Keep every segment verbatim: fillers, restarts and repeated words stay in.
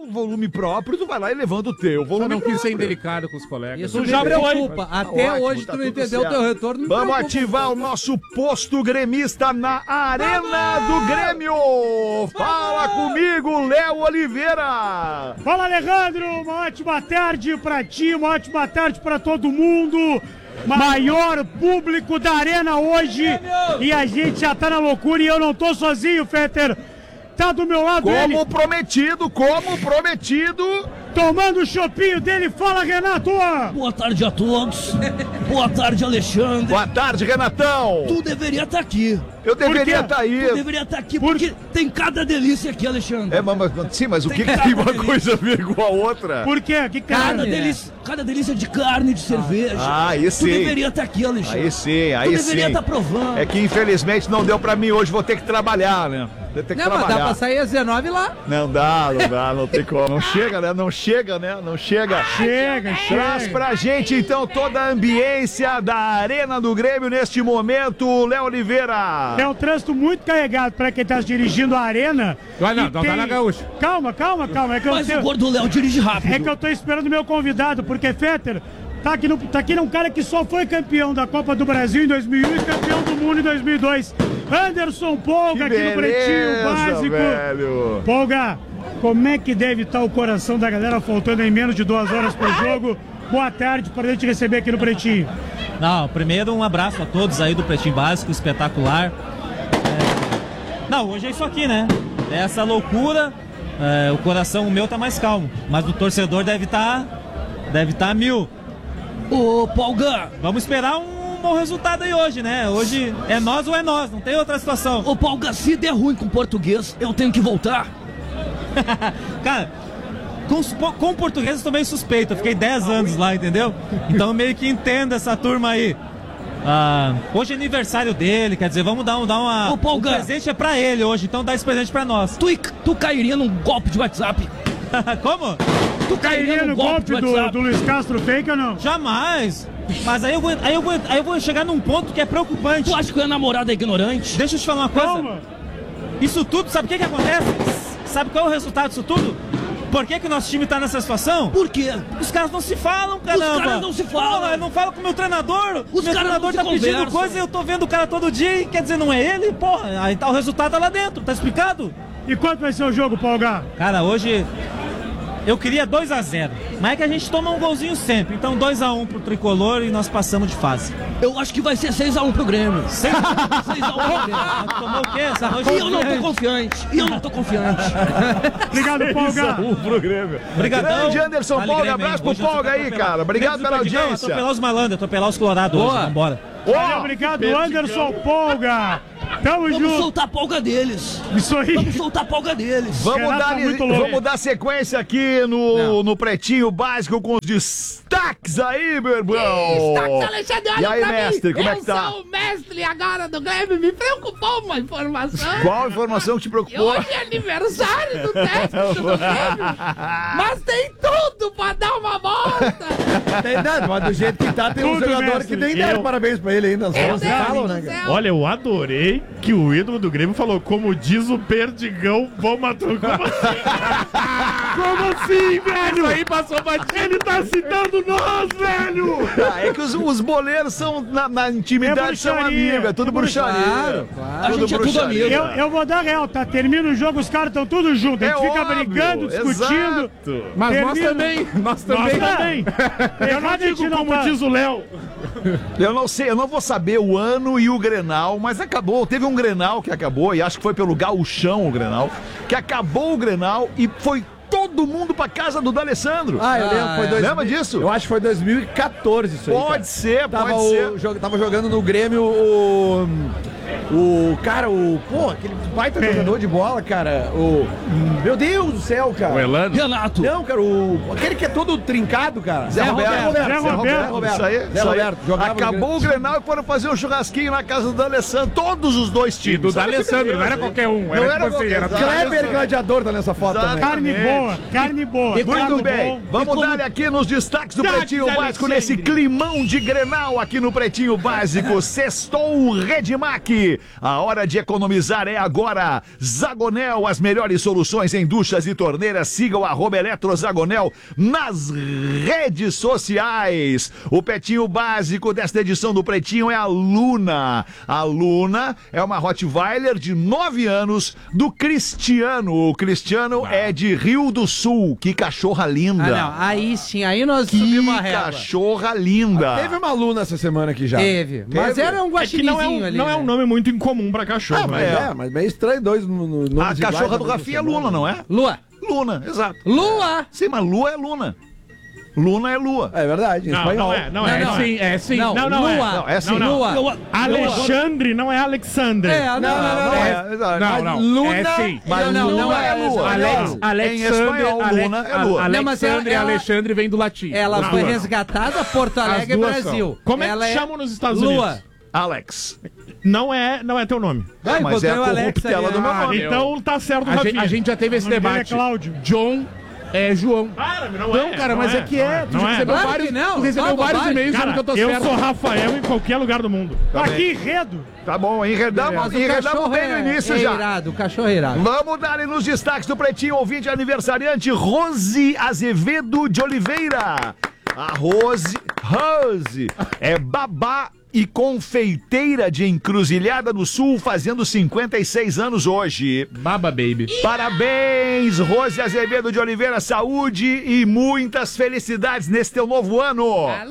volume próprio, tu vai lá e levando o teu volume. Só não próprio. quis ser indelicado com os colegas. Isso já preocupa. Até Tá ótimo, hoje tá tu não tudo entendeu o certo. teu retorno. me Vamos preocupa. ativar o nosso posto gremista na Arena do Grêmio. Fala comigo, Léo Oliveira. Fala, Alejandro, uma ótima tarde pra ti, uma ótima tarde pra todo mundo. Maior público da Arena hoje e a gente já tá na loucura e eu não tô sozinho, Fetter. Tá do meu lado Como ele, prometido, como prometido. tomando o chopinho dele. Fala, Renato. Boa tarde a todos. Boa tarde, Alexandre. Boa tarde, Renatão. Tu deveria estar aqui. Eu deveria estar Tu aí. deveria estar aqui porque tem cada delícia aqui, Alexandre. É, mas, mas- sim, mas o que, que Tem tem uma cada coisa a ver com a outra? Por quê? O que que tem? Cada Carne, delícia, cada delícia de carne, de cerveja. Ah, aí Tu sim. deveria estar aqui, Alexandre. Aí sim, aí Tu sim. deveria estar provando. É que infelizmente não deu pra mim hoje, vou ter que trabalhar, né? Vou ter que Não, mas dá trabalhar. pra sair às dezenove lá. Não dá, não dá, não tem como. Não chega, né? Não chega, né? Não chega. Chega, Traz chega. pra gente então toda a ambiência da Arena do Grêmio neste momento, Léo Oliveira. É um trânsito muito carregado pra quem tá dirigindo a Arena. Vai não, E não tá na Gaúcha. Calma, calma, calma. É que eu Mas tenho... o Gordo Léo dirige rápido. É que eu tô esperando o meu convidado, porque Fetter tá aqui, no, tá aqui um cara que só foi campeão da Copa do Brasil em dois mil e um e campeão do mundo em dois mil e dois. Anderson Polga aqui no Pretinho Básico. velho. Polga, como é que deve estar o coração da galera faltando em menos de duas horas pro jogo? Boa tarde, prazer te receber aqui no Pretinho. Não, primeiro um abraço a todos aí do Pretinho Básico, espetacular. É, Não, hoje é isso aqui, né? É essa loucura, é, o coração o meu tá mais calmo, mas o torcedor deve estar deve tá mil. Ô, Polga. Vamos esperar um bom resultado aí hoje, né? Hoje é nós ou é nós, não tem outra situação. Ô, Polga, se der ruim com português, eu tenho que voltar. Cara, com, com português eu tô meio suspeito, eu fiquei dez anos lá, entendeu? Então eu meio que entendo essa turma aí. Ah, hoje é aniversário dele, quer dizer, vamos dar, um, dar uma... Ô, Polga. O presente é pra ele hoje, então dá esse presente pra nós. Tu, tu cairia num golpe de WhatsApp. Como? Tu Cairia no golpe de do, WhatsApp. do Luiz Castro Fake ou não? Jamais! Mas aí eu, vou, aí, eu vou, aí eu vou chegar num ponto que é preocupante. Tu acha que a namorada é ignorante? Deixa eu te falar uma coisa. Calma. Isso tudo, sabe o que que acontece? Sabe qual é o resultado disso tudo? Por que que o nosso time tá nessa situação? Por quê? Os caras não se falam, caramba. Os caras não se falam. Porra, eu não falo com o meu treinador. Os meu caras treinador não tá se pedindo conversam. coisa e eu tô vendo o cara todo dia e quer dizer, não é ele? Porra, aí tá o resultado tá lá dentro, tá explicado? E quanto vai ser o jogo, Polga? Cara, hoje eu queria dois a zero, mas é que a gente toma um golzinho sempre. Então dois a um pro Tricolor e nós passamos de fase. Eu acho que vai ser seis a um pro Grêmio. seis a um pro Grêmio. Tomou o quê? Essa noite? E eu não tô confiante. E eu não tô confiante. Obrigado, Polga. Um pro Grêmio. Obrigadão. Grande Anderson Vale Polga, Grêmio, hein? abraço pro Hoje eu tô Polga aí, atropelado. cara. Obrigado Grêmio pela do Perdigão, audiência. Atropelar os malandros, atropelar os colorados hoje. Boa. Vambora. Olha, obrigado, Anderson Polga. Tamo Vamos junto. soltar a polga deles. Isso aí. Vamos soltar a polga deles. Vamos Renato dar, tá muito louco. vamos dar sequência aqui no, no Pretinho Básico com os destaques aí, meu irmão. Destaques, Alexandre, olha E aí, pra mestre, mim. como é Eu que tá? sou o mestre agora do Grêmio. Me preocupou uma informação. Qual informação que te E preocupou? hoje é aniversário do técnico do Grêmio. Mas tem tudo pra dar uma volta. Tem nada, mas do jeito que tá, tem um Tudo, jogador mestre. que nem deram Eu- parabéns pra ele ainda. Só Meu se Deus falam, do né, cara? céu. Olha, eu adorei que o ídolo do Grêmio falou, como diz o Perdigão, vamos atuar. Como assim? Como assim, velho? Isso aí passou batido. Ele tá citando nós, velho! Ah, é que os, os boleiros são, na, na intimidade, É são bruxaria. amigos, é tudo É bruxaria. Claro, claro. A gente é tudo amigo. Eu, eu vou dar real, tá? Termina o jogo, os caras estão tudo junto. A É gente fica óbvio, brigando, discutindo. exato. Mas nós Termina. também, nós Nós também. também. Eu não digo como diz o Léo. Eu não sei, eu não vou saber o ano e o Grenal, mas acabou. Teve um Grenal que acabou, e acho que foi pelo Gauchão o Grenal, que acabou o Grenal e foi todo mundo pra casa do D'Alessandro. Ah, eu lembro, foi Ah, dois lembra disso? Eu acho que foi dois mil e quatorze isso aí, Pode cara. ser, Tava, pode o, ser. jo- tava jogando no Grêmio o... O cara, o... Pô, aquele baita jogador de bola, cara. O... Meu Deus do céu, cara. O Elano. Renato. Não, cara, o... Aquele que é todo trincado, cara. Zé Roberto. Zé Roberto. Isso aí, Zé isso aí. Roberto. Jogava no Acabou o Grenal e foram fazer um churrasquinho na casa do D'Alessandro. Todos os dois E times. do Sabe D'Alessandro, que não era beleza, qualquer um. Não Era era tipo assim, qualquer- era Exato. Kleber Gladiador tá nessa foto Exato. também. Carne boa, carne boa. Muito carne bem, boa. vamos dar aqui nos destaques do Destaques, Pretinho Básico, nesse Alexandre. climão de Grenal aqui no Pretinho Básico. Sextou o Redmac, A hora de economizar é agora. Zagonel, as melhores soluções em duchas e torneiras. Siga o arroba Eletrozagonel nas redes sociais. O petinho básico desta edição do Pretinho é a Luna. A Luna é uma Rottweiler de nove anos do Cristiano. O Cristiano é de Rio do Sul. Que cachorra linda. Ah, não. Aí sim, aí nós Que subimos a régua. cachorra linda. Teve uma Luna essa semana aqui já. Teve. Mas Teve. era um É que não é guaxinizinho um, ali. não é um né? nome muito incomum pra cachorro. Ah, mas né? é, mas meio estranho dois no, no, A nomes iguais cachorra na do mesma Rafinha é semana. Luna, não é? Lua. Luna, exato. Lua. Sim, mas Lua é Luna. Luna é Lua. É verdade, em Não, espanhol. não é, não Não, é. não. É sim, é sim. Não, Não, não, Lua. é. Não, é assim. Não, não. Lua. Eu- Alexandre não é Alexander. É, não, não, não. não, é, exato. Não, não. Luna. É sim. Mas Não, não, Luna não é é Lua. Alex, Em Alexandre, espanhol, Ale- Luna é Lua. Ale- Não, mas ela- Alexandre e ela- Alexandre vem do latim. Ela As foi duas. resgatada Porto Alegre, As duas são. Brasil. Como é que Ela chamam nos Estados Lua. Unidos? Alex. Não é, não é teu nome. Vai, Mas é a botei o Alex corruptela ali, do meu né? nome. Então tá certo, A gente, Rafinha. a gente já teve esse O nome dele é debate. Cláudio. John é João. Para, não, Não, é. cara, não mas é, que é. Tu Não já é. recebeu Claro vários, que não, tu recebeu só vários bobagem. e-mails Cara, dizendo que eu tô eu certo. sou Rafael em qualquer lugar do mundo. Aqui, enredo. Tá bom, enredamos, Mas o enredamos cachorro bem no é, início é já. irado, o cachorro é irado. Vamos dar nos destaques do Pretinho, ouvinte aniversariante Rose Azevedo de Oliveira. A Rose, Rose é babá e confeiteira de Encruzilhada do Sul, fazendo cinquenta e seis anos hoje. Baba Baby. Parabéns, Rose Azevedo de Oliveira, saúde e muitas felicidades nesse teu novo ano.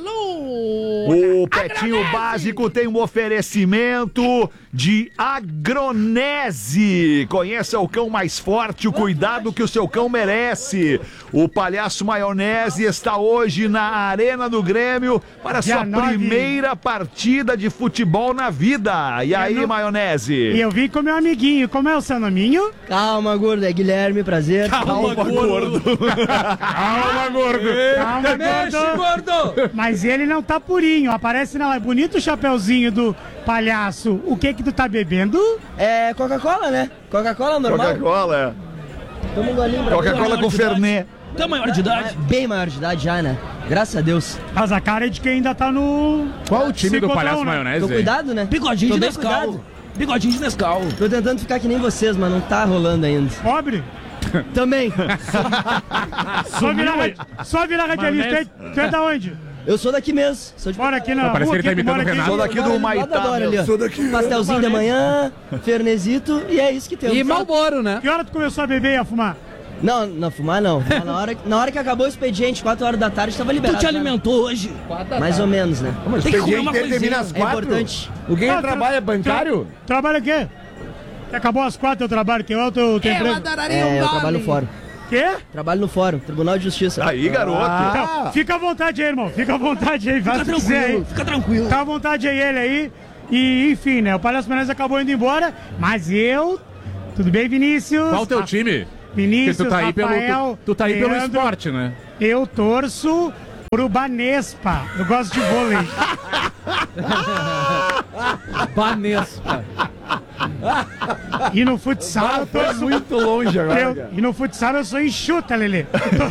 O Pretinho Básico tem um oferecimento de Agronese. Conheça o cão mais forte, o cuidado que o seu cão merece. O Palhaço Maionese está hoje na Arena do Grêmio para Dia sua nove. primeira partida de futebol na vida. E aí, no- Maionese? E eu vim com meu amiguinho. Como é o seu nominho? Calma, gordo. É Guilherme, prazer. Calma, gordo. Calma, gordo. Calma, Mexe, gordo. gordo! Mas ele não tá purinho. Aparece não. É bonito o chapeuzinho do palhaço. O que que tu tá bebendo? É Coca-Cola, né? Coca-Cola normal. Coca-Cola. Toma um golinho pra Coca-Cola ver. com Fernet. Tu é maior de idade? Bem maior de idade já, né? Graças a Deus. Mas a cara é de quem ainda tá no... Qual o time do Ciclotrão, Palhaço né? Maionese? Tô cuidado, né? Bigodinho Tô de bem Nescau. cuidado. Bigodinho de Nescau. Tô tentando ficar que nem vocês, mas não tá rolando ainda. Pobre? Também. Só virar, ra- só virar radialista. Maionese. Tu é- Tu é da onde? Eu sou daqui mesmo. Sou de Mora aqui na Parece rua. que ele tá aqui, tu imitando mora o Renato. Sou daqui do Agora, lá Humaitá, da Dora meu. ali, ó. Sou daqui. Pastelzinho de manhã, fernezito e é isso que temos. E Malboro, né? Que hora tu começou a beber e a fumar? Não, não fumar não. Na hora, na hora que acabou o expediente, quatro horas da tarde, tava Tu liberado. te já. alimentou hoje? Mais ou menos, né? Mas Tem o que comer expediente uma dele termina coisinha. às É quatro. importante. O quem Ah, tra- trabalha bancário? tra- Trabalha o quê? Acabou às quatro teu trabalho. Que é o teu, teu emprego? É, eu trabalho no fórum. Quê? Trabalho no fórum, Tribunal de Justiça. Aí, garoto. Então, fica à vontade aí, irmão. Fica à vontade aí. Faz Fica o que quiser aí. tranquilo, fica tranquilo. Fica à vontade aí, ele aí. E, enfim, né? O Palhaço Maionese acabou indo embora. Mas eu... Tudo bem, Vinícius? Qual o teu Ah, time? Vinícius, Porque tu tá aí pelo, Rafael, tu, tu tá aí pelo Leandro. esporte, né? Eu torço pro Banespa. Eu gosto de vôlei. Banespa. E no futsal eu torço... Muito longe agora, Eu, cara. e no futsal eu sou enxuta, Lelê.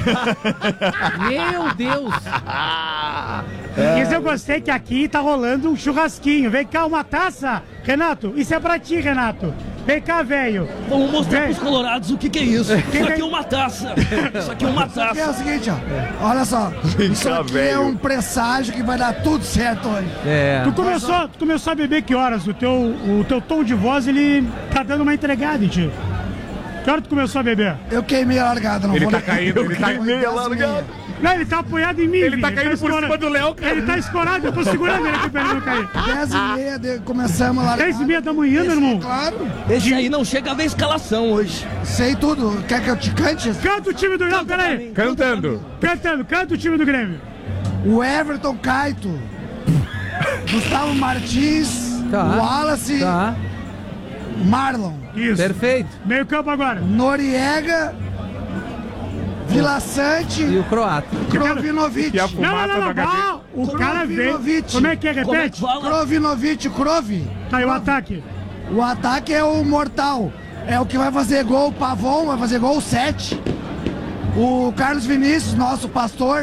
Meu Deus! Mas eu gostei que aqui tá rolando um churrasquinho. Vem cá, uma taça. Renato, isso é pra ti, Renato. Vem cá, velho. Vamos mostrar Vem. pros colorados o que que é isso. Isso Quem aqui vem- é uma taça. Isso aqui é uma É taça. o seguinte, ó. Olha só. Isso cá, aqui velho. é um presságio que vai dar tudo certo hoje. É. Tu começou, tu começou a beber que horas? O teu, o teu tom de voz, ele tá dando uma entregada em ti. Que hora tu começou a beber? Eu queimei a largada, não Ele vou tá negar. caindo, ele tá, Queimei a largada. Não, ele tá apoiado em mim, ele tá filho. caindo por cima do Léo, cara. Ele tá escorado, eu tô segurando ele aqui pra ele não cair. Dez e meia de- começamos a largada. Dez e meia da manhã, meu irmão. Claro, Esse aí não chega a ver escalação hoje. sei tudo. Quer que eu te cante? Canta o time do Grêmio, peraí. Cantando. Cantando, canta o time do Grêmio. O Everton Caito, Gustavo Martins, Tá. Wallace, Tá, Marlon, Isso. perfeito. Meio campo agora. Noriega, Vila E Sante, o croata. Krovinovic. E a Não, não, fumaça não, do não. H D. Ah, o cara veio. Krovinovic. Como é que é? Como é que Repete. fala? Krovinovic, Krove. Tá aí o ataque. O ataque é o mortal. É o que vai fazer gol, o Pavon vai fazer gol, sete. O Carlos Vinícius, nosso pastor,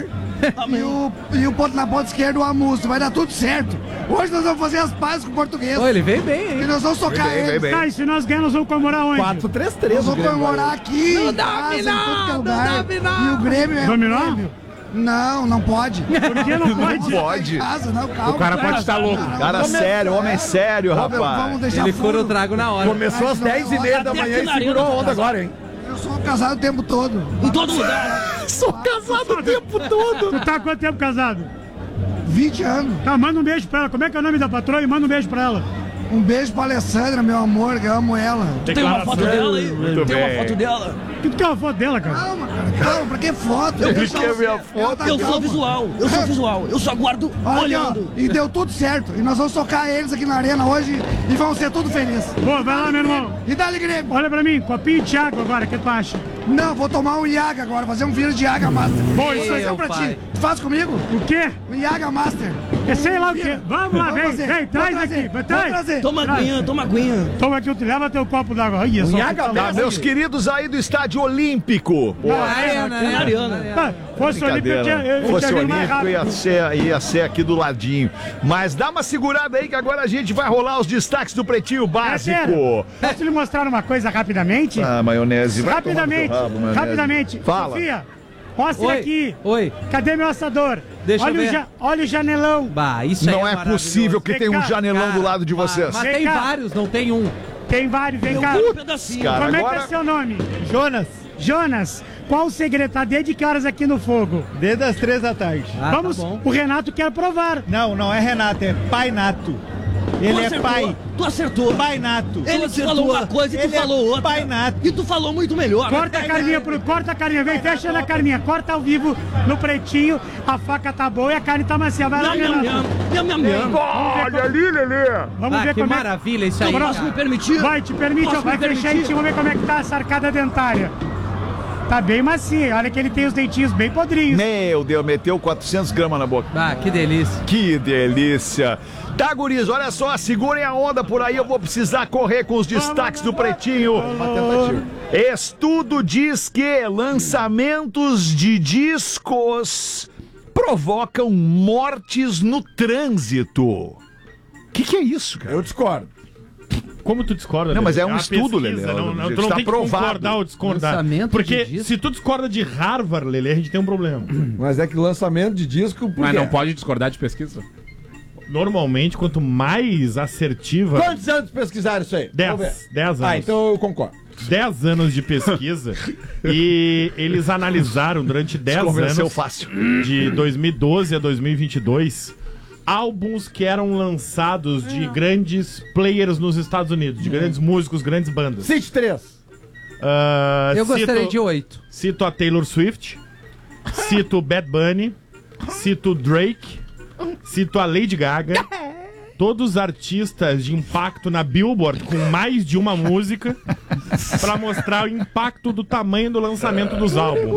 E o, e o ponto na ponta esquerda, o Amusso. Vai dar tudo certo. Hoje nós vamos fazer as pazes com o português. Pô, ele veio bem, hein? E nós vamos socar Vem bem, ele. vem bem. Tá, e se nós ganharmos, nós vamos comemorar onde? quatro três três. Nós vamos comemorar aqui. Não em dá casa, em tudo que é não lugar. dá final. E o Grêmio é. Dominó? o Grêmio. Não, não pode. Por que não pode? Pode. Em casa, não, calma. O cara pode estar louco. Cara sério, homem sério, Vamos, vamos rapaz. deixar Ele fura o furo. trago na hora. Começou às dez e meia da Até manhã aqui e na segurou a arena, onda agora, hein? Eu sou casado o tempo todo. Em todo lugar. Sou casado o tempo todo. Tu tá há quanto tempo casado? vinte anos. Tá, manda um beijo pra ela. Como é que é o nome da patroa? E manda um beijo pra ela. Um beijo pra Alessandra, meu amor, que eu amo ela. Tem uma foto dela aí? Muito Tem uma bem. foto dela? Que tu quer uma foto dela, cara? Calma, cara, calma, pra que foto? Eu Deixa quer ver a ela foto? tá Eu sou calma. visual, eu sou visual. Eu só guardo Olha, olhando. ó, e deu tudo certo. E nós vamos socar eles aqui na arena hoje e vão ser tudo felizes. Pô, vai lá, meu irmão. E dá-lhe Grêmio. Olha pra mim, copinho de Thiago agora, o que tu acha? Não, vou tomar um Iaga agora, fazer um vírus de Iaga Master. Bom, isso aí é Meu pra pai. ti. Tu faz comigo? O quê? Um Iaga Master. É sei lá o quê. Vamos lá, Vamos vem, fazer. vem, Vou traz trazer, aqui, vai, vou traz. trazer. Toma aguinha, toma aguinha. Toma aqui, leva teu copo d'água. Olha só. Iaga que Tá, Master. meus queridos aí do Estádio Olímpico. Pô, Ah, é, né? Tem a Ariana. Tá, fosse olímpico, eu tinha, eu, eu Fosse tinha vindo mais olímpico, ia rápido. ser, ia ser aqui do ladinho. Mas dá uma segurada aí que agora a gente vai rolar os destaques do Pretinho É Básico. sério. Posso lhe mostrar uma coisa rapidamente? Ah, maionese. vai tomar no rapidamente, teu rabo, maionese. rapidamente. Fala. Sofia, mostra Oi, aqui. oi. Cadê meu assador? Deixa olha, eu o ver. ja- olha o janelão. Bah, isso aí Não é maravilhoso. possível que Vem tenha um cá, janelão Cara, do lado de bah, vocês. Mas Vem tem cá. vários, não tem um. Tem vários, vem cá. Um pedacinho. Cara, Como é que agora- é seu nome? Jonas, Jonas. Qual o segredo? Tá desde que horas aqui no fogo? desde as três da tarde. Ah, Vamos, tá bom. o Renato quer provar. Não, não é Renato, é Pai Nato. Ele Tu é acertou, pai. Tu acertou. Pai Nato. Ele te acertou. falou uma coisa e tu Ele é falou outra. Pai Nato. E tu falou muito melhor. Corta a carninha, pro, corta a carninha, vem, fecha na carninha, corta ao vivo no pretinho, a faca tá boa e a carne tá macia. Vai lá, Nham, nham, Renato. nham, nham, nham, nham. Olha ali, Lelê. Vamos Ah, ver que como é maravilha isso aí, Posso me cara. permitir? Vai, te permite, Posso ó, vai me fechar permitir? e vamos ver como é que tá essa arcada dentária. Tá bem macia, olha que ele tem os dentinhos bem podrinhos. Meu Deus, meteu quatrocentos gramas na boca. Ah, que delícia. Que delícia. Tá, guris, olha só, segurem a onda por aí, eu vou precisar correr com os destaques do Pretinho. Estudo diz que lançamentos de discos provocam mortes no trânsito. O que, que é isso, cara? Eu discordo. Como tu discorda? Não, Lelê? mas é um uma estudo, pesquisa, Lelê. Não, não, Está tu não tem que provado. concordar ou discordar. Lançamento Porque de disco? se tu discorda de Harvard, Lelê, a gente tem um problema. Mas é que lançamento de disco. por Mas quê? não pode discordar de pesquisa. Normalmente, quanto mais assertiva... Quantos anos pesquisaram isso aí? Vamos ver. Dez. Dez anos. Ah, então eu concordo. dez anos de pesquisa e eles analisaram durante dez Convenceu anos, fácil. de dois mil e doze a dois mil e vinte e dois, álbuns que eram lançados de grandes players nos Estados Unidos, de grandes músicos, grandes bandas. City três. Ah, Eu gostaria cito- de oito. Cito a Taylor Swift, cito o Bad Bunny, cito o Drake, cito a Lady Gaga. Todos os de impacto na Billboard com mais de uma música pra mostrar o impacto do tamanho do lançamento dos álbuns.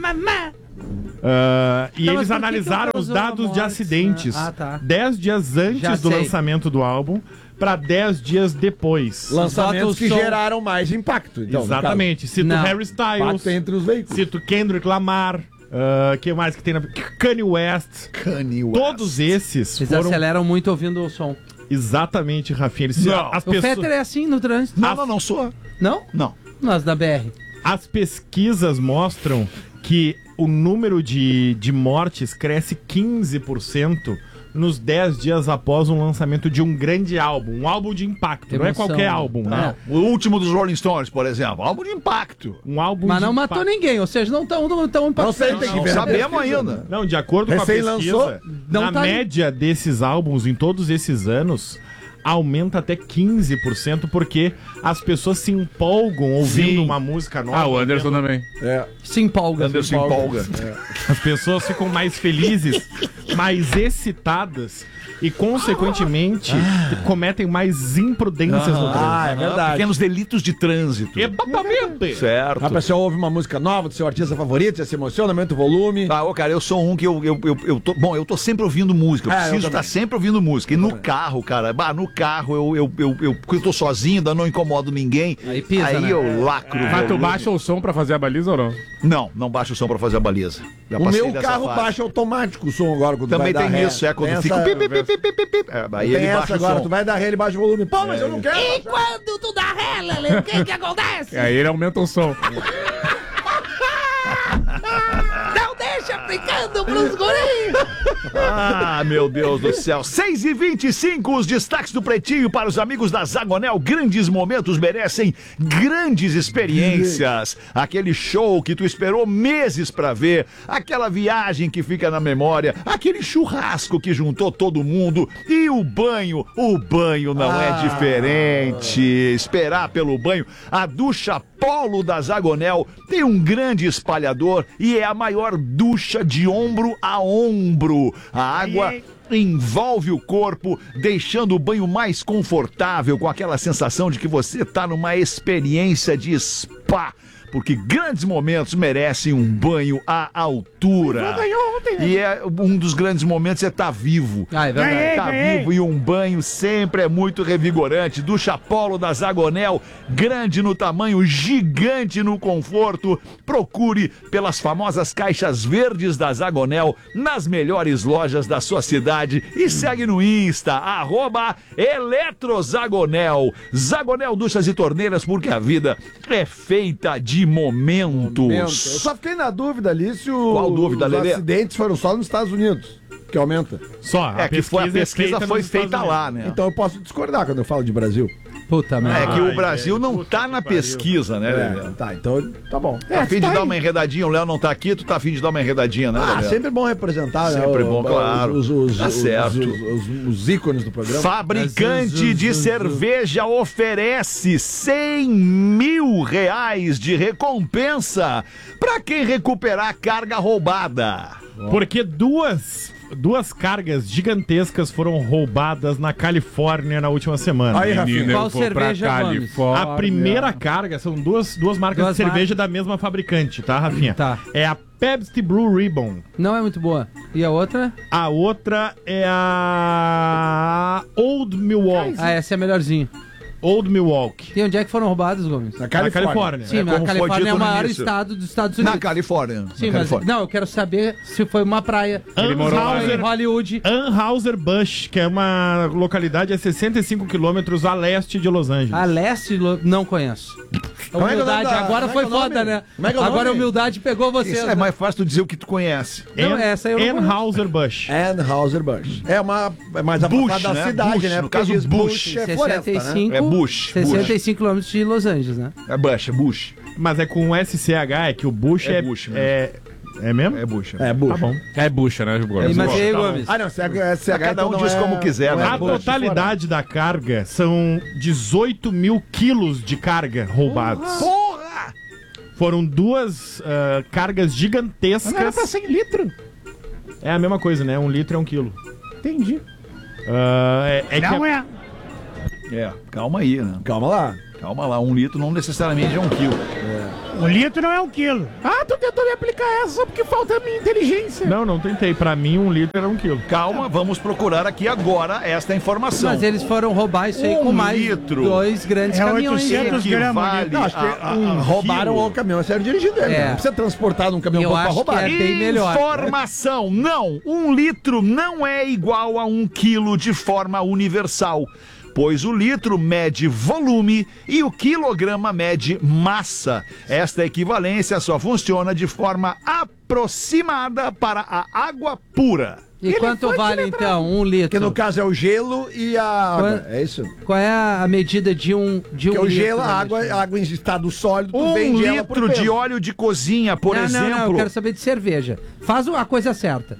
Ah, e Então, mas eles por que analisaram que os causou dados de mortes, acidentes né? Ah, tá. dez dias antes Já do sei. lançamento do álbum pra dez dias depois. Lançamentos Bota o que som. geraram mais impacto. Então, no Exatamente. Cito Não. Harry caso. Styles, Impacto entre os veículos. cito Kendrick Lamar, uh, que mais que tem na... Kanye West. Kanye West. Todos esses Eles foram... aceleram muito ouvindo o som. Exatamente, Rafinha. Eles... Não. As, O pessoas... Fetter é assim no trânsito. Não, não, não sou. Não? Não. Nós da B R. As pesquisas mostram que o número de, de mortes cresce quinze por cento nos dez dias após um lançamento de um grande álbum. Um álbum de impacto. Não é Emoção. qualquer álbum, né? O último dos Rolling Stones, por exemplo. Álbum de impacto. Um álbum Mas de não matou impacto. ninguém, ou seja, não estão não tão Não sei, tem que Não ver. na sabemos pesquisa, ainda. né? Não, de acordo com a Recém pesquisa, lançou, não na tá- média desses álbuns, em todos esses anos, aumenta até quinze por cento porque as pessoas se empolgam ouvindo Sim. uma música nova. Ah, o Anderson também. É. Se empolga. Anderson empolga. As pessoas ficam mais felizes, mais excitadas e, consequentemente, cometem mais imprudências no trânsito. Ah, é verdade. Pequenos delitos de trânsito. Exatamente. Certo. A pessoa ouve uma música nova do seu artista favorito, você se emociona, aumenta o volume. Ah, ô, cara, eu sou um que eu, eu, eu, eu tô. Bom, eu tô sempre ouvindo música. Eu É, eu preciso também. estar sempre ouvindo música. E no carro, cara. Bah, no carro, eu, eu, eu, eu, porque eu tô sozinho, ainda não incomodo ninguém. Aí pisa, Aí né? eu lacro. o Mas tu volume. baixa o som pra fazer a baliza ou não? Não, não baixa o som pra fazer a baliza. Já O passei meu dessa carro fase. baixa automático o som agora quando Também vai tem dar ré. isso, é quando Tem fica. essa- pi, pi, pi, pi, pi, pi, pi. É, aí Tem ele essa baixa agora, o som. tu vai dar ré, ele baixa o volume. Pô, mas eu não quero. E quando tu dá ré, Lelê, o que que acontece? E aí ele aumenta o som. Não deixa brincando pros guris. Ah, meu Deus do céu. seis e vinte e cinco, os destaques do Pretinho para os amigos da Zagonel. Grandes momentos merecem grandes experiências. Aquele show que tu esperou meses pra ver, aquela viagem que fica na memória, aquele churrasco que juntou todo mundo e o banho. O banho não Ah. é diferente. Esperar pelo banho. A ducha Polo da Zagonel tem um grande espalhador e é a maior ducha de ombro a ombro. A água envolve o corpo, deixando o banho mais confortável, com aquela sensação de que você está numa experiência de spa. Porque grandes momentos merecem um banho à altura. E é um dos grandes momentos é estar vivo. Ah, é verdade. Ganhei, Tá ganhei. vivo e um banho sempre é muito revigorante. Ducha Polo da Zagonel, grande no tamanho, gigante no conforto. Procure pelas famosas caixas verdes da Zagonel nas melhores lojas da sua cidade e segue no Insta, arroba Eletrozagonel. Zagonel Duchas e Torneiras, porque a vida é feita de momentos. Eu só fiquei na dúvida ali se o, Qual dúvida, os Lelê? acidentes foram só nos Estados Unidos, que aumenta. Só, É que foi, a pesquisa feita foi nos feita Estados lá, né? Então eu posso discordar quando eu falo de Brasil. Puta É merda. que o Ai, Brasil velho, não puta tá que na pariu. pesquisa, né, Lelê? É, tá, então tá bom. Tá a fim de dar uma enredadinha, o Léo não tá aqui, tu tá a fim de dar uma enredadinha, né, Ah, Lelê? sempre bom representar, né? Sempre o- bom, claro. Os, os, Tá os- certo. Os, os- os ícones do programa. Fabricante de cerveja oferece cem mil reais de recompensa para quem recuperar carga roubada. Porque duas, duas cargas gigantescas foram roubadas na Califórnia na última semana. Aí, Rafinha. Menino, Qual eu vou pra cerveja, Gomes? Califórnia. A primeira carga são duas, duas marcas Duas de cerveja da mesma fabricante, tá, Rafinha? Tá. É a Pepsi Blue Ribbon. Não é muito boa. E a outra? A outra é a Old Milwaukee. Ah, essa é a melhorzinha. Old Milwaukee. E onde é que foram roubados, Gomes? Na Na Califórnia. Sim, É mas a como foi Califórnia é dito o no maior início. estado dos Estados Unidos. Na Califórnia. Sim, na mas Califórnia. não, eu quero saber se foi uma praia. Ele morou lá. Se foi em Hollywood. Anheuser-Busch, que é uma localidade a sessenta e cinco quilômetros a leste de Los Angeles. A leste, lo- não conheço. A Como é que é o nome humildade, da- agora como é foi que é o foda, nome? né? Como é que é o Agora a nome? humildade pegou vocês. Isso é né? mais fácil tu dizer o que tu conhece. Não, essa eu não conheço. Anheuser-Busch. Anheuser-Busch. É uma é mais Bush, afastada da né? cidade, Bush, né? no Porque caso, diz Bush. é floresta, né? sessenta e cinco, É Bush, sessenta e cinco quilômetros de Los Angeles, né? É Bush, é Bush. Mas é com S C H, é que o Bush É é. Bush mesmo. é, é mesmo? É Bush. É, Bush. Tá bom. É bucha, né, E, Gomes? mas e aí, tá bom. Gomes? Ah, não, C H, C H Cada um então diz não como quiser, né? não é A Bush, totalidade da carga são dezoito mil quilos de carga roubados. Porra! Foram duas ah, cargas gigantescas. Não era pra cem litros. É a mesma coisa, né? Um litro é um quilo. Entendi. Ah, é, é que Não a- é. É, calma aí, né? Calma lá. Calma lá, um litro não necessariamente é um quilo. O litro não é um quilo. Ah, tu tentou me aplicar essa só porque falta a minha inteligência. Não, não tentei. Pra mim, um litro era um quilo. Calma, vamos procurar aqui agora esta informação. Mas eles foram roubar isso aí Um com mais litro. dois grandes É caminhões. oitocentos gramas. Equivale Não, acho que a- a- um, a roubaram quilo. o caminhão a sério dirigido. né? É. Não precisa transportar num caminhão Eu bom pra acho roubar. que é bem melhor. Informação, não, um litro não é igual a um quilo de forma universal, pois o litro mede volume e o quilograma mede massa. Esta equivalência só funciona de forma aproximada para a água pura. E quanto vale então um Que no litro? caso é o gelo e a água. Quant- É isso? Qual é a medida de um de um Porque o litro? gelo, a né, água, Alexandre? a água em estado sólido, tu Um vende ela por litro de peso. óleo de cozinha, por não, exemplo. Não, não, eu quero saber de cerveja. Faz a coisa certa.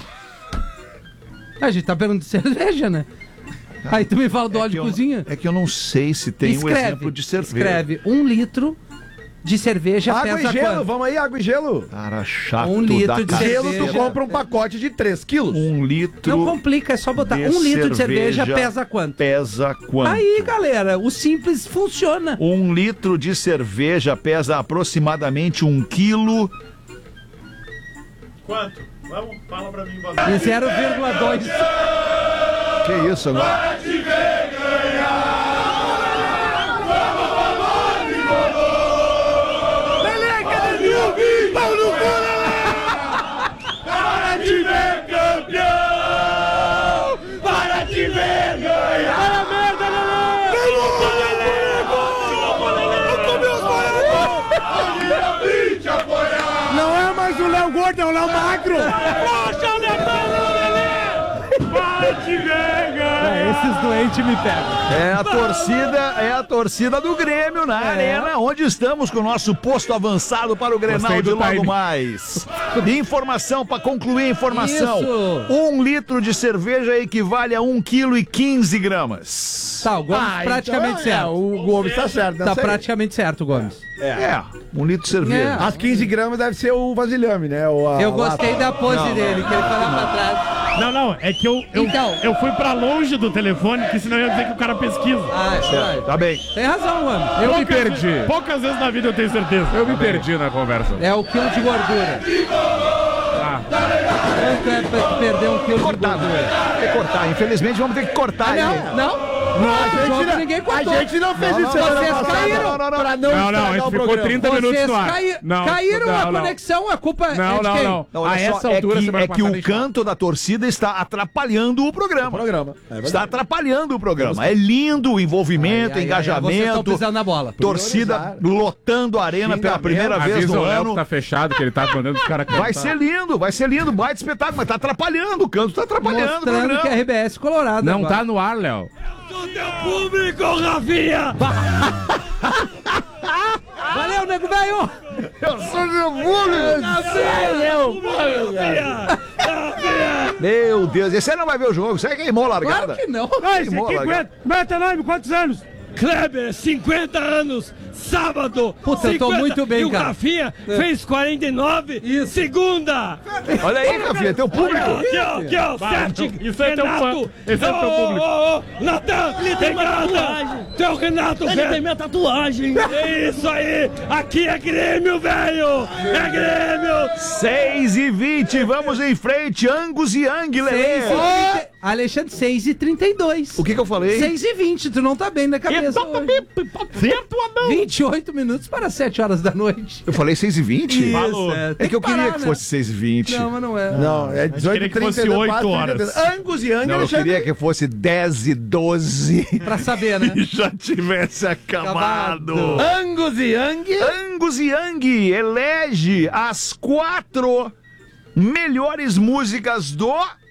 A gente tá perguntando de cerveja, né? Aí tu me fala do óleo que de eu- cozinha. É que eu não sei se tem o exemplo de cerveja. Escreve, um litro de cerveja Água pesa e gelo, quanto? vamos aí, água e gelo. Cara chato Um litro da de cacete. Gelo, tu cerveja. compra um pacote de três quilos. Um litro Não complica, é só botar. de Um litro de cerveja pesa quanto? Pesa quanto? Aí, galera, o simples funciona. Um litro de cerveja pesa aproximadamente um quilo. Quanto? Vamos, fala pra mim, E zero vírgula dois. Que isso agora? Léo Gordo, é o Léo Magro. Poxa, o Netão, Lelê! Vai te pegar! É, esses doentes me pegam. É a torcida, é a torcida do Grêmio na É. arena, onde estamos com o nosso posto avançado para o Grenal Gostei de do logo time. mais. Informação, para concluir a informação. Isso. Um litro de cerveja equivale a um quilo e quinze gramas. Tá, o Gomes Ah, praticamente então, certo. É, o Gomes tá certo. Tá nessa aí. praticamente certo, o Gomes. É, um litro de cerveja. É. As quinze gramas deve ser o vasilhame, né? O, a, Eu a gostei lata. da pose dele, que ele foi lá pra trás. Não, não, é que eu, eu, Então. eu fui pra longe do telefone, que senão ia dizer que o cara pesquisa. Ah, é verdade. Tá bem. Tem razão, Gomes. Eu Eu me perdi. Ve- poucas vezes na vida eu tenho certeza. Eu me perdi na conversa. É o quilo de gordura. Quanto é pra tu perder um quilo Cortar, de gordura? tem que cortar. Infelizmente vamos ter que cortar Ah, ele. não, não. Não, A gente, jogo não, ninguém a cortou. gente não fez Não, isso não, semana vocês passada caíram. pra não, Não, não, estragar a gente o ficou programa. trinta minutos Vocês no ar. caí- Não, caíram não, a não. conexão, a culpa é Não, de não, quem? não. Não, olha A só, essa é altura, que, semana é que o passada, canto da torcida está atrapalhando o programa. Programa. É verdade. Está atrapalhando o programa. É lindo o envolvimento, Ai, ai, ai, vocês estão engajamento, pisando na bola. torcida lotando a arena pela Xingamento. primeira vez Avisa no o Léo ano. que tá fechado, que ele tá mandando os caras cantar. Vai ser lindo, vai ser lindo, baita espetáculo, mas tá atrapalhando, o canto tá atrapalhando o Mostrando programa. que é R B S Colorado. Não agora. tá no ar, Léo. Público, Rafinha! Valeu, nego velho! Eu sou meu Meu Deus, esse aí não vai ver o jogo, você queimou a largada. Claro que não. Ah, esse Queimou a aqui largada. aguenta. Meta nome, quantos anos? Kleber, cinquenta anos, sábado. Puta, eu tô cinquenta. muito bem, e o cara. Rafinha fez quarenta e nove, segunda. Olha aí, Rafinha, teu público. Aqui, ó, aqui, ó, sete. Isso é teu fã. Esse é teu público. Ô, ô, ô, Natan, ele tem tatuagem. Teu Renato, Ele tem minha tatuagem. É isso aí. Aqui é Grêmio, velho. É Grêmio. seis e vinte, vamos em frente, Angus e Yang, Lelê. seis e trinta Alexandre, seis e trinta e dois. O que que eu falei? seis e vinte, tu não tá bem na cabeça hoje. vinte e oito minutos para sete horas da noite. Eu falei seis e vinte? Falou. é, É tem que eu queria parar, que né? fosse seis e vinte. Não, mas não é. Não, é dezoito queria e que fosse trinta, oito quatro, horas. trinta. Angus e Young, Não, eu Alexandre. queria que fosse dez e doze. Pra saber, né? E já tivesse acabado. Acabado. Angus e Young. Angus e Yang elege as quatro melhores músicas do...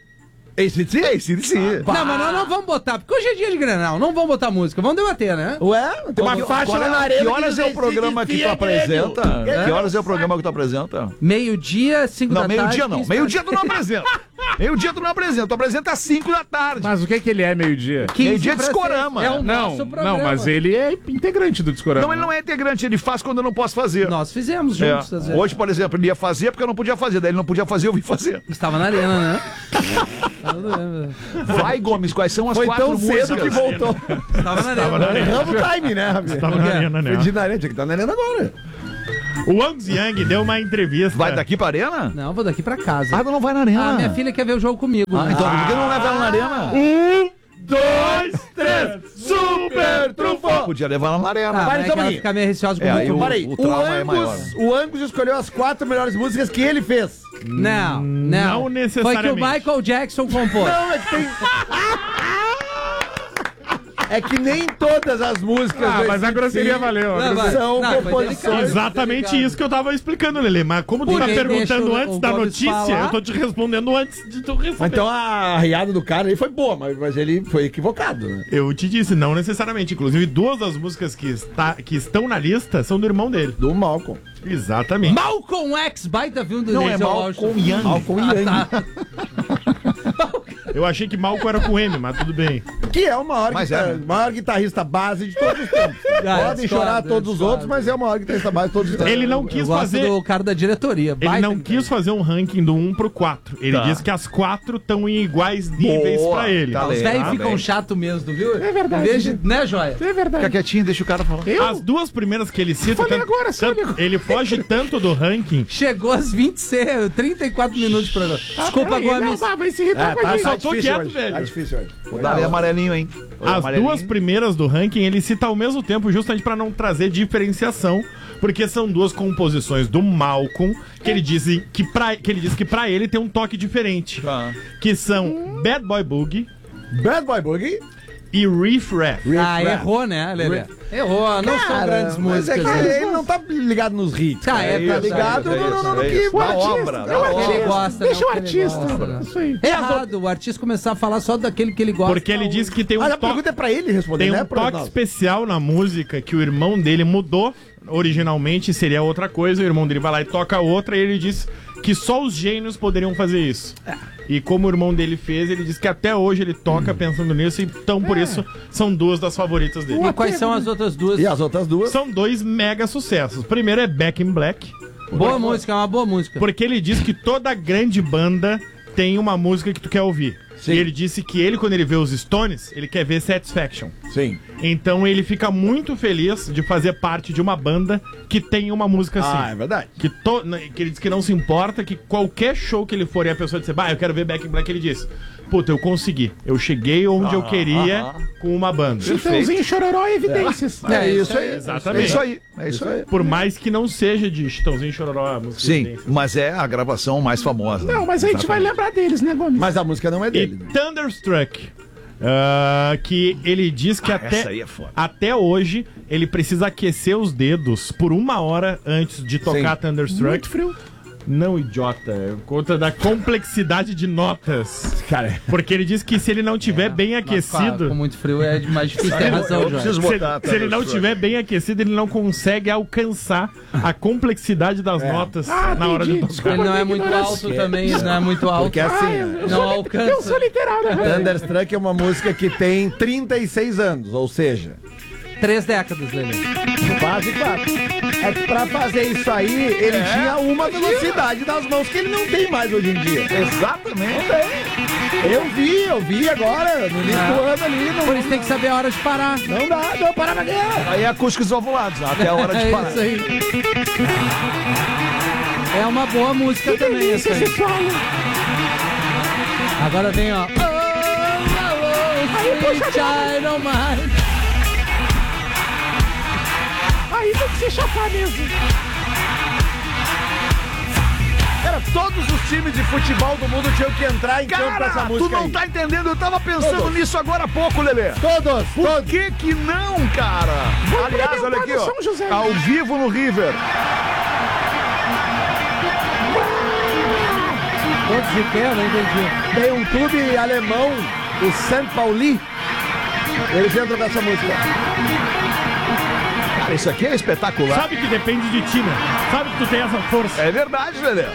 A C D C? A C D C. Não, mas nós não vamos botar, porque hoje é dia de Grenal, não vamos botar música, vamos debater, né? Ué, tem uma Que- faixa qual lá é- na arena. Que horas diz é o programa que tu apresenta? Que horas é o programa que tu apresenta? Meio-dia, cinco Não, da tarde. meio-dia não. quinze Meio-dia tu não apresenta. Meio-dia tu não apresenta. Tu apresenta às cinco da tarde. Mas o que que ele é meio-dia? quinze meio-dia de pra seis. Discorama. É o Não, nosso programa. não, mas ele é integrante do Discorama. Não, ele não é integrante, ele faz quando eu não posso fazer. Nós fizemos É. juntos, às vezes. Hoje, por exemplo, ele ia fazer porque eu não podia fazer. Daí ele não podia fazer, eu vim fazer. Estava na arena, né? Estava na arena. Vai, Gomes, quais são as Foi quatro tão músicas? cedo que voltou. Estava na arena. Erramos o time, né, Rafinha? Tava na arena, né? Foi de na arena, tinha que estar na arena agora. O Angus Young deu uma entrevista. Vai daqui pra arena? Não, vou daqui pra casa. Ah, tu não vai na arena. Ah, minha filha quer ver o jogo comigo. Ah, né? então por que não leva ela na arena? Um, dois, três. Super trunfo. Podia levar ela na arena. Ah, Vai, mas é então, que ela aí. fica meio receosa com É, o aí Hulk. o- Parei, o, trauma é maior. Angus, o Angus escolheu as quatro melhores músicas que ele fez. Não, não. Não Foi que o necessariamente. Michael Jackson compôs. Não, é que tem. É que nem todas as músicas. Ah, do mas a A C D C grosseria valeu. Não, vai. São Não, foi composições. delicado. Exatamente Obrigado. isso que eu tava explicando, Lelê. Mas como tu tá Porque perguntando deixa o- antes o da Gomes notícia, falar. eu tô te respondendo antes de tu receber. Então a riada do cara aí foi boa, mas, mas ele foi equivocado, né? Eu te disse, não necessariamente. Inclusive, duas das músicas que, está, que estão na lista são do irmão dele. Do Malcolm. Exatamente. Malcolm X, baita filme do Não, é Denzel Malcolm Washington. Young. Malcolm Young. Ah, tá. Eu achei que Malco era com M, mas tudo bem. Que é o maior, Mas guitar- é, né? maior guitarrista base de todos os tempos. Ah, Podem discordo, chorar todos os discordo. outros, mas é o maior guitarrista base de todos os tempos. Ele não Eu quis gosto fazer. do cara da diretoria. Ele baita não quis fazer um ranking do um pro quatro. Ele Tá. disse que as quatro estão em iguais níveis Boa, pra ele. tá Os legal. velhos Ah, ficam bem. chato mesmo, viu? É verdade. Veja, né, Joia? Fica quietinho, deixa o cara falar. As duas primeiras que ele cita, Falei tanto- agora, tanto- Sônia. ele foge tanto do ranking. Chegou às vinte e seis, trinta e quatro minutos de programa. Desculpa, Peraí, não, Gomes. vai, vai se irritar É, com a tá, gente. tá Só tô difícil quieto, hoje. velho. Tá difícil hoje. O Dali é amarelinho, hein? O As amarelinho. duas primeiras do ranking ele cita ao mesmo tempo, justamente pra não trazer diferenciação, porque são duas composições do Malcolm que ele disse que pra, que ele disse que pra ele tem um toque diferente, Tá. que são Bad Boy Boogie Bad Boy Boogie. e Riff Raff. Ah, errou, né, Lelê? Errou, não são Cara, grandes mas músicas. é que né? ele não tá ligado nos hits. Ah, cara. é, tá Tá ligado é no, isso, no, no é que... isso. O Da artista, obra, é da o obra. Ele artista. gosta, Deixa né, o que ele artista. gosta, né? Isso aí. Errado, o artista começar a falar só daquele que ele gosta. Porque ele diz que tem um Mas a toque... pergunta é pra ele responder, Tem né? um pro toque Renato? especial na música que o irmão dele mudou. Originalmente seria outra coisa, o irmão dele vai lá e toca outra, e ele diz que só os gênios poderiam fazer isso. E como o irmão dele fez, ele diz que até hoje ele toca pensando nisso, então por isso são duas das favoritas dele. E quais são as outras duas? E as outras duas? São dois mega sucessos. O primeiro é Back in Black. Boa música, é uma boa música. Porque ele diz que toda grande banda tem uma música que tu quer ouvir. Sim. E ele disse que ele, quando ele vê os Stones, ele quer ver Satisfaction. Sim. Então ele fica muito feliz de fazer parte de uma banda que tem uma música assim. Ah, é verdade. Que, to... que ele diz que não se importa, que qualquer show que ele for e a pessoa disser, bah, eu quero ver Back in Black, ele diz, puta, eu consegui. Eu cheguei onde Ah, eu queria ah, com uma banda. Chitãozinho, Chororó e Evidências. É isso aí. Exatamente. É isso aí. É isso aí. Por mais que não seja de Chitãozinho e Chororó a música. Sim, dele. mas é a gravação mais famosa. Não, mas a gente vai lembrar deles, né, Gomes? Mas a música não é E dele. Thunderstruck, ah, que ele diz que Ah, até, essa aí é foda. até hoje ele precisa aquecer os dedos por uma hora antes de tocar Sim. Thunderstruck. Muito frio. Não, idiota, é por conta da complexidade de notas. Cara, Porque ele diz que se ele não tiver bem Mas, claro, aquecido, com muito frio é mais difícil ter razão, eu Jorge. preciso se, botar. se ele não Thunderstruck. tiver bem aquecido, ele não consegue alcançar a complexidade das notas Ah, na hora de entendi. tocar. Ele não é muito Ignorância. alto também, ele não é muito alto. porque assim, eu não sou, eu alcança. sou literal, né? Thunderstruck é uma música que tem trinta e seis anos, ou seja, Três décadas, Lelê. quase quatro. É que pra fazer isso aí, ele tinha uma velocidade das mãos que ele não tem mais hoje em dia. Exatamente. Eu vi, eu vi agora, no início do ano ali. Não, Por isso tem que saber a hora de parar. não dá, não, para pra quê? Aí é acústicos ovulados, até a hora de É parar. isso aí. É uma boa música também essa aí. Agora vem, ó. Oh, oh, sweet child of mine. Aí tem que se chapar mesmo. Cara, todos os times de futebol do mundo tinham que entrar em campo com essa Cara, música tu não aí. tá entendendo, eu tava pensando Todos. nisso agora há pouco, Lelê. Todos, Por todos. que que não, cara? Aliás, olha aqui, ó, São José. ao vivo no River. Todos de pé, não entendi. Tem um clube alemão, o Saint Pauli. Eles entram com essa música. Cara, isso aqui é espetacular. Sabe que depende de ti, né? Sabe que tu tem essa força. É verdade, Lelê.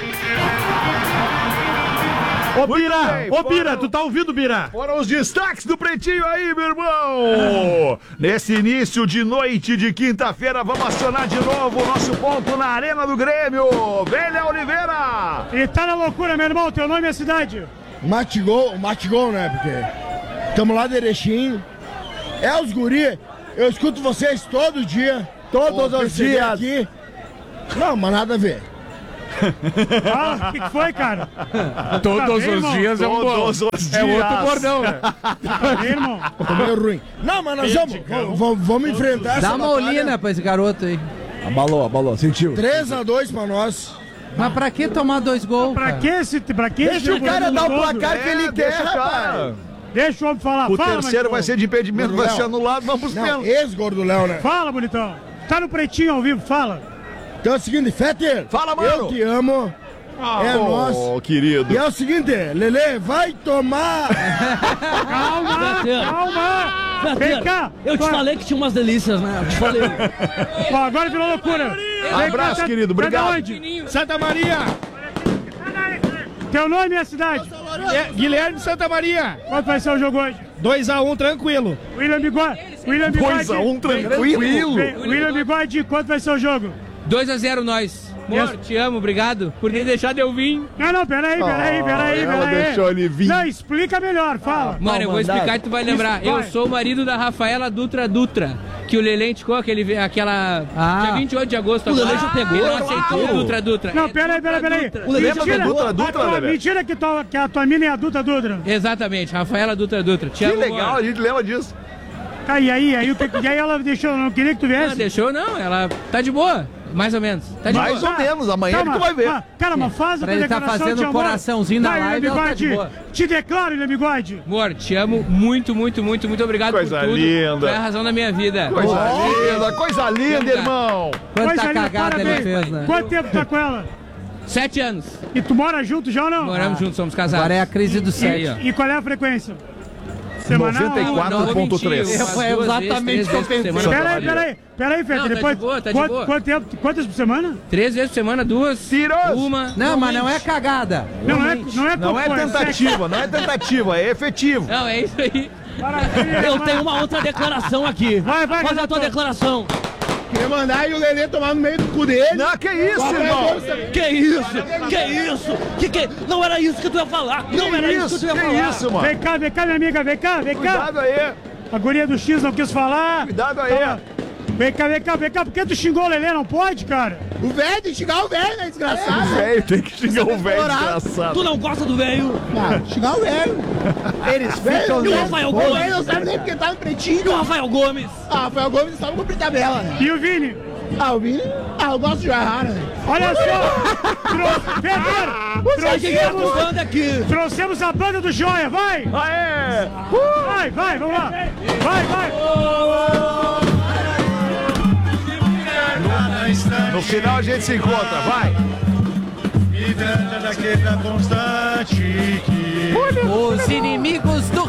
Ô, Muito Bira! bem, Ô, Bira, foram- tu tá ouvindo, Bira? Foram os destaques do Pretinho aí, meu irmão! Nesse início de noite de quinta-feira, vamos acionar de novo o nosso ponto na Arena do Grêmio. Velha Oliveira! E tá na loucura, meu irmão. Teu nome é cidade? Matigol, Matigol, né? Porque estamos lá de Erechim. É os guri. Eu escuto vocês todo dia. Todos Ô, os percebi dias. Aqui. Não, mas nada a ver. Ah, o que, que foi, cara? Todos Tá bem, os irmão? dias é um bom. Todos os É outro dias. bordão, né? Tá bem, irmão? Tô meio ruim. Não, mas nós vamos, vamos, vamos, vamos enfrentar essa Dá uma batalha. olhinha pra esse garoto aí. Abalou, abalou, sentiu. três a dois pra nós. Mas pra que tomar dois gols? Pra cara? que esse... Pra que Deixa esse o cara jogo dar o todo? placar que É, ele quer, deixa o cara. rapaz. Deixa o homem falar. O Fala, terceiro Marcão. vai ser de impedimento, vai Léo. ser anulado, vamos pros Não, pênaltis. ex-gordo Léo, né? Fala, bonitão. Tá no Pretinho ao vivo, fala. Então é o seguinte, Fetter. Fala, mano. Eu te amo. é nós. Oh, querido. E é o seguinte, Lelê, vai tomar. Calma, calma. Vem cá. Eu te Tô- falei que tinha umas delícias, né? Eu te falei. Ó, agora virou loucura. Vem cá, Abraço, tá- querido, tá de obrigado. onde? Santa Maria. Teu nome e a cidade? Guilherme Santa Maria. Quanto vai ser o jogo hoje? dois a um, tranquilo. William Bigode. William Bigode. dois a um, tranquilo. Vem, William Bigode, quanto vai ser o jogo? dois a zero nós. Yes. Amor, te amo, obrigado por ter deixado eu vir. Não, não, peraí, peraí, peraí, ela peraí. deixou ele vir. Não, explica melhor, fala. Mano, eu vou explicar e tu vai lembrar. Isso, Eu vai. sou o marido da Rafaela Dutra Dutra, que o Lelê indicou aquele, aquela... Ah. Dia vinte e oito de agosto O agora. Lelê já pegou, Ele não claro. aceitou o Dutra Dutra. Não, É peraí, peraí, Dutra peraí. Dutra. Lembra do Dutra, a Dutra, tua- Lelê? mentira que, tua, que a tua mina é a Dutra Dutra. Exatamente, Rafaela Dutra Dutra. Te Que amo, legal, amor. a gente lembra disso. Tá, e aí, aí, o que, e aí ela deixou, não queria que tu Não, viesse? deixou não, ela tá de boa. Mais ou menos. Tá de Mais boa. ou menos, amanhã Calma, tu vai ver. ah, Cara, mas faz a Pra ele tá declaração fazendo de um amor. coraçãozinho na Vai, live, ela tá Bigode, de boa. te declaro, William Bigode. Amor, te amo muito, muito, muito, muito obrigado Coisa por tudo. linda. Tu é a razão da minha vida. Coisa linda, coisa linda, irmão. Quanta Coisa linda, cagada ele parabéns. fez, né? Quanto tempo tá com ela? Sete anos. E tu mora junto já ou não? Moramos juntos, somos casados. Agora é a crise do E aí, sexo. ó. E qual é a frequência? Semanal? noventa e quatro. Não, não vou mentir, quatro ponto três. umas É duas exatamente vezes, o que eu três vezes por pensei. semana. Peraí, peraí, peraí, Feta. Não, tá de Depois, boa, tá de quanto, boa. quanto tempo, quantas por semana? Três vezes por semana, duas. Tiroso. Uma. Não, mas não é cagada. Não é, não é, Não é cocô, tentativa, não é tentativa, é efetivo. Não, é isso aí. Maravilha, Eu vai. tenho uma outra declaração aqui. Vai, vai, Faz a tua Renato. declaração. Queria mandar e o Lelê tomar no meio do cu dele. Não, que isso, Rafael irmão? Gomes também. Que isso? Que isso? Que que... Não era isso que tu ia falar. Não era isso que tu ia que falar. isso, mano? Vem cá, vem cá, minha amiga, vem cá, vem cá. Cuidado aí, A guria do X não quis falar. cuidado aí. Tá. Vem cá, vem cá, vem cá. Por que tu xingou o Lelê? Não pode, cara? O velho, tem que xingar o velho, né, desgraçado? Velho, tem que xingar o velho Colorado. desgraçado. Tu não gosta do velho? Ah, xingar o velho. Eles ficam... E o Rafael O Gomes? velho não sabe nem porque tá no pretinho. E o Rafael Gomes? Ah, Rafael Gomes sabe cumprir tabela, né? E o Vini? Ah, o Vini... Ah, eu gosto de jogar, né? Olha só! Tro... Pedro! Sabe quem é a Trouxemos... banda aqui? Trouxemos a banda do Joia, vai! Aê! Vai, vai, vamos lá! Vai, vai! No final a gente se encontra, vai! Constante que Os inimigos do